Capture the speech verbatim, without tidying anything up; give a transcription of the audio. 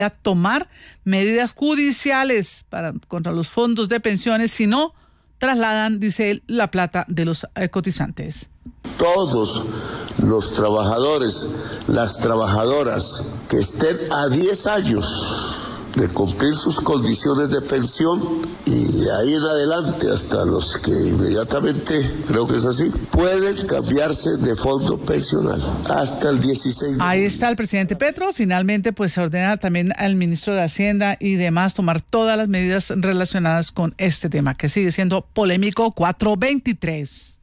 a tomar medidas judiciales para, contra los fondos de pensiones si no trasladan, dice él, la plata de los eh, cotizantes. Todos los trabajadores, las trabajadoras que estén a diez años de cumplir sus condiciones de pensión y ahí en adelante hasta los que inmediatamente, creo que es así, pueden cambiarse de fondo pensional hasta el dieciséis. Ahí está el presidente Petro. Finalmente pues se ordena también al ministro de Hacienda y demás tomar todas las medidas relacionadas con este tema que sigue siendo polémico. Cuatro veintitrés.